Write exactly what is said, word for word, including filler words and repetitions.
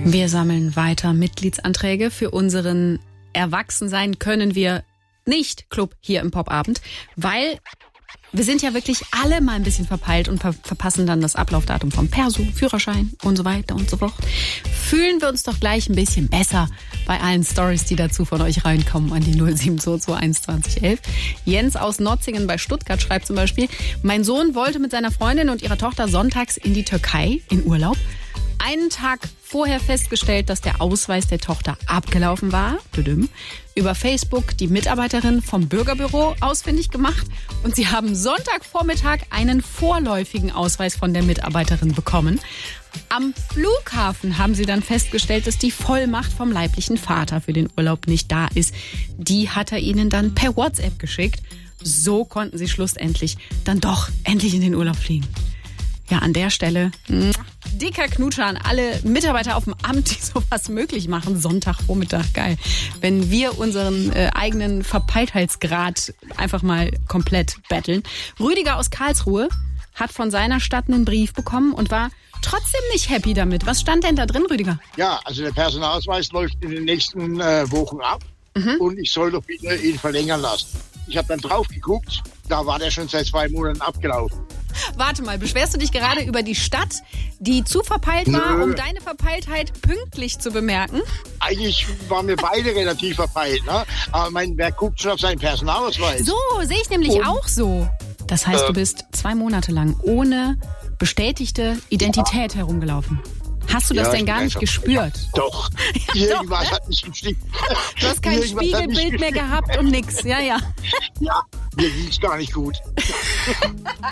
Wir sammeln weiter Mitgliedsanträge für unseren Erwachsensein können wir nicht Club hier im Popabend, weil wir sind ja wirklich alle mal ein bisschen verpeilt und ver- verpassen dann das Ablaufdatum vom Perso, Führerschein und so weiter und so fort. Fühlen wir uns doch gleich ein bisschen besser bei allen Stories, die dazu von euch reinkommen an die null sieben zwei zwei eins zwanzig elf. Jens aus Notzingen bei Stuttgart schreibt zum Beispiel, mein Sohn wollte mit seiner Freundin und ihrer Tochter sonntags in die Türkei in Urlaub. Einen Tag vorher festgestellt, dass der Ausweis der Tochter abgelaufen war. Über Facebook die Mitarbeiterin vom Bürgerbüro ausfindig gemacht. Und sie haben Sonntagvormittag einen vorläufigen Ausweis von der Mitarbeiterin bekommen. Am Flughafen haben sie dann festgestellt, dass die Vollmacht vom leiblichen Vater für den Urlaub nicht da ist. Die hat er ihnen dann per WhatsApp geschickt. So konnten sie schlussendlich dann doch endlich in den Urlaub fliegen. Ja, an der Stelle dicker Knutscher an alle Mitarbeiter auf dem Amt, die sowas möglich machen. Sonntagvormittag, geil. Wenn wir unseren äh, eigenen Verpeiltheitsgrad einfach mal komplett betteln. Rüdiger aus Karlsruhe hat von seiner Stadt einen Brief bekommen und war trotzdem nicht happy damit. Was stand denn da drin, Rüdiger? Ja, also der Personalausweis läuft in den nächsten äh, Wochen ab mhm. und ich soll doch bitte ihn verlängern lassen. Ich habe dann drauf geguckt, da war der schon seit zwei Monaten abgelaufen. Warte mal, beschwerst du dich gerade über die Stadt, die zu verpeilt war, Nö. um deine Verpeiltheit pünktlich zu bemerken? Eigentlich waren wir beide relativ verpeilt, ne? Aber mein, wer guckt schon auf seinen Personalausweis? So, sehe ich nämlich Und, auch so. Das heißt, äh, du bist zwei Monate lang ohne bestätigte Identität ja. herumgelaufen. Hast du das ja, denn gar nicht gespürt? Doch. Ja, Irgendwas doch, ne? hat nicht gestimmt. Du hast kein Irgendwas Spiegelbild mehr gehabt und nix. Ja, ja. Ja, mir ging's gar nicht gut.